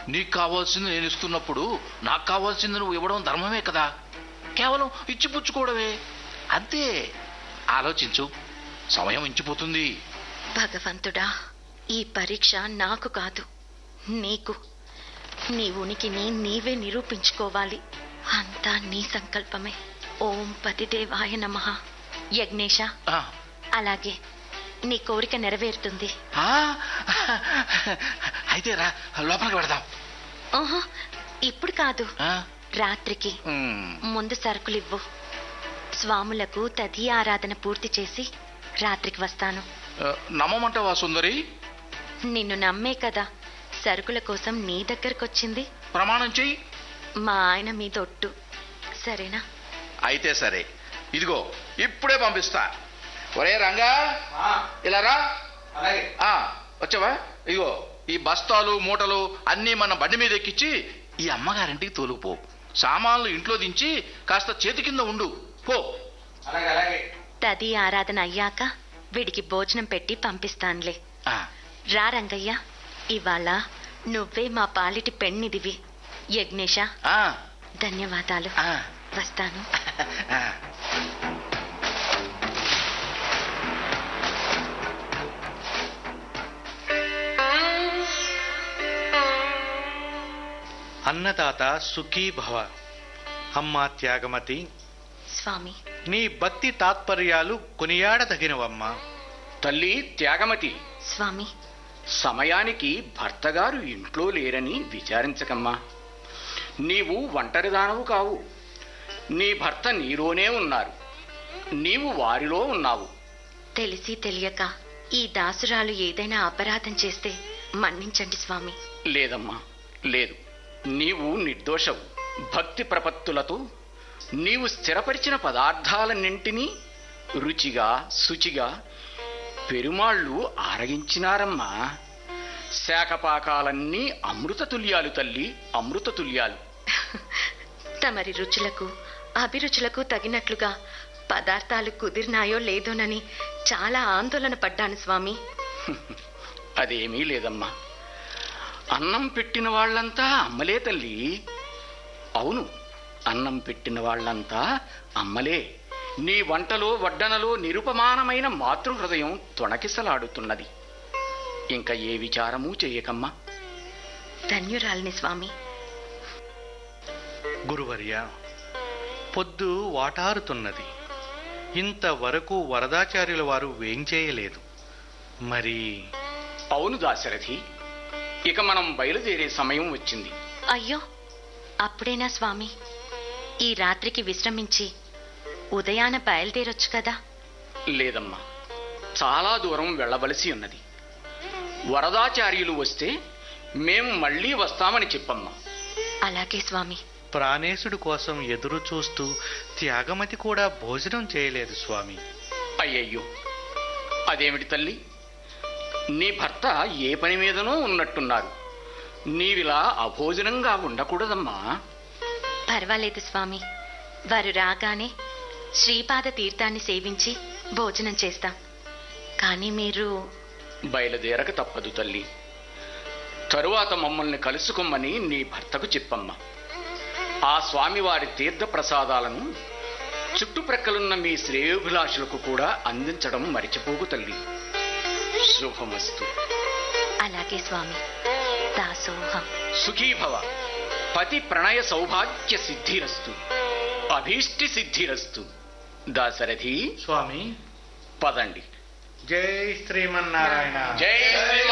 నీకు కావాల్సింది నేను ఇస్తున్నప్పుడు నాకు కావాల్సింది నువ్వు ఇవ్వడం ధర్మమే కదా. కేవలం ఇచ్చిపుచ్చుకోవడమే, అంతే. ఆలోచించు, సమయం ఇంచిపోతుంది. భగవంతుడా, ఈ పరీక్ష నాకు కాదు, నీకు. నీ ఉనికిని నీవే నిరూపించుకోవాలి. అంతా నీ సంకల్పమే. ఓం పతిదేవాయ నమః. యజ్ఞేశ, అలాగే నీ కోరిక నెరవేరుతుంది. అయితే రా, లోపలికి పెడదాం. ఓహో, ఇప్పుడు కాదు, రాత్రికి. ముందు సరుకులివ్వు. స్వాములకు తదియ ఆరాధన పూర్తి చేసి రాత్రికి వస్తాను. నమ్మమంటావా సుందరి? నిన్ను నమ్మే కదా సరుకుల కోసం నీ దగ్గరకొచ్చింది. ప్రమాణం చెయ్యి. మా ఆయన మీద ఒట్టు, సరేనా? అయితే సరే, ఇదిగో ఇప్పుడే పంపిస్తా. ఒరే రంగా, ఇలా రా. వచ్చావా? ఇదిగో ఈ బస్తాలు మూటలు అన్నీ మన బండి మీద ఎక్కించి ఈ అమ్మగారింటికి తోలుకుపో. సామాన్లు ఇంట్లో దించి కాస్త చేతి కింద ఉండు పో. తది ఆరాధన అయ్యాక వీడికి భోజనం పెట్టి పంపిస్తానులే. రా రంగయ్య, ఇవాళ నువ్వే మా పాలిటి పెన్నిదివి. యజ్ఞేశ, ధన్యవాదాలు. వస్తాను. అన్నదాత సుఖీ భవ. అమ్మా త్యాగమతి, స్వామి, నీ భక్తి తాత్పర్యాలు కొనియాడదగినవమ్మా. తల్లి త్యాగమతి, స్వామి, సమయానికి భర్తగారు ఇంట్లో లేరని విచారించకమ్మా. నీవు ఒంటరిదానవు కావు. నీ భర్త నీలోనే ఉన్నారు, నీవు వారిలో ఉన్నావు. తెలిసి తెలియక ఈ దాసురాలు ఏదైనా అపరాధం చేస్తే మన్నించండి స్వామి. లేదమ్మా, లేదు. నీవు నిర్దోషవు. భక్తి ప్రపత్తులతో నీవు స్థిరపరిచిన పదార్థాలన్నింటినీ రుచిగా శుచిగా పెరుమాళ్ళు ఆరగించినారమ్మా. శాఖపాకాలన్నీ అమృతతుల్యాలు తల్లి, అమృతతుల్యాలు. తమరి రుచులకు అభిరుచులకు తగినట్లుగా పదార్థాలు కుదిరినాయో లేదోనని చాలా ఆందోళన పడ్డాను స్వామి. అదేమీ లేదమ్మా. అన్నం పెట్టిన వాళ్ళంతా అమ్మలే తల్లి. అవును, అన్నం పెట్టిన వాళ్ళంతా అమ్మలే. నీ వంటలో వడ్డనలో నిరుపమానమైన మాతృహృదయం తొణకిసలాడుతున్నది. ఇంకా ఏ విచారమూ చేయకమ్మా. ధన్యురాలిని స్వామి. గురువర్య, పొద్దు వాటారుతున్నది. ఇంతవరకు వరదాచార్యుల వారు వేంచేయలేదు. మరి? అవును దాశరథి, ఇక మనం బయలుదేరే సమయం వచ్చింది. అయ్యో, అప్పుడేనా స్వామి? ఈ రాత్రికి విశ్రమించి ఉదయాన బయలుదేరొచ్చు కదా. లేదమ్మా, చాలా దూరం వెళ్ళవలసి ఉన్నది. వరదాచార్యులు వస్తే మేము మళ్ళీ వస్తామని చెప్పమ్మా. అలాగే స్వామి. ప్రాణేశుడి కోసం ఎదురు చూస్తూ త్యాగమతి కూడా భోజనం చేయలేదు స్వామి. అయ్యయ్యో, అదేమిటి తల్లి? నీ భర్త ఏ పని మీదనో ఉన్నట్టున్నారు. నీవిలా అభోజనంగా ఉండకూడదమ్మా. పర్వాలేదు స్వామి, వారు రాగానే శ్రీపాద తీర్థాన్ని సేవించి భోజనం చేస్తాం. కానీ మీరు బయలుదేరక తప్పదు తల్లి. తరువాత మమ్మల్ని కలుసుకోమని నీ భర్తకు చెప్పమ్మా. ఆ స్వామివారి తీర్థ ప్రసాదాలను చుట్టుప్రక్కలున్న మీ శ్రేయోభిలాషులకు కూడా అందించడం మరిచిపోకు తల్లి. శుభమస్తు. అలాగే స్వామి. దాసోహం. సుఖీభవ. పతి ప్రణయ సౌభాగ్య సిద్ధిరస్తు. అభీష్టి సిద్ధిరస్తు. దాశరథి స్వామి, పదండి. జై శ్రీమన్నారాయణ. జై